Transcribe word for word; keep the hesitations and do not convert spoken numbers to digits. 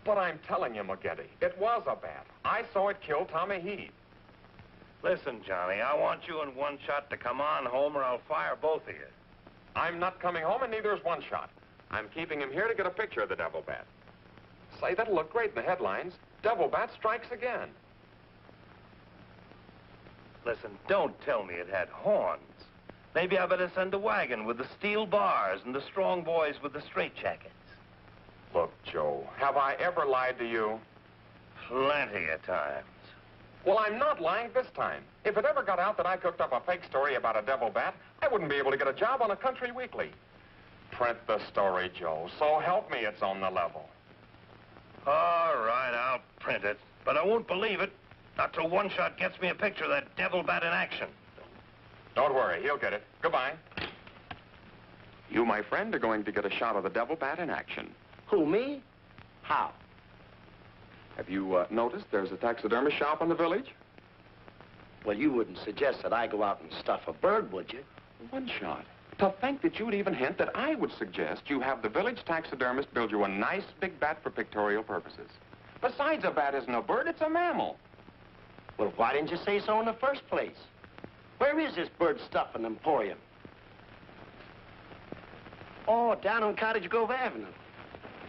But I'm telling you, McGetty, it was a bat. I saw it kill Tommy Heath. Listen, Johnny, I want you and One Shot to come on home or I'll fire both of you. I'm not coming home, and neither is One Shot. I'm keeping him here to get a picture of the Devil Bat. Say, that'll look great in the headlines. Devil Bat strikes again. Listen, don't tell me it had horns. Maybe I better send a wagon with the steel bars and the strong boys with the straitjackets. Look, Joe, have I ever lied to you? Plenty of times. Well, I'm not lying this time. If it ever got out that I cooked up a fake story about a devil bat, I wouldn't be able to get a job on a country weekly. Print the story, Joe. So help me, it's on the level. All right, I'll print it. But I won't believe it. Not till One Shot gets me a picture of that devil bat in action. Don't worry, he'll get it. Goodbye. You, my friend, are going to get a shot of the devil bat in action. Who, me? How? Have you uh, noticed there's a taxidermist shop in the village? Well, you wouldn't suggest that I go out and stuff a bird, would you? One Shot. To think that you'd even hint that I would suggest you have the village taxidermist build you a nice big bat for pictorial purposes. Besides, a bat isn't a bird, it's a mammal. Well, why didn't you say so in the first place? Where is this bird stuffing emporium? Oh, down on Cottage Grove Avenue.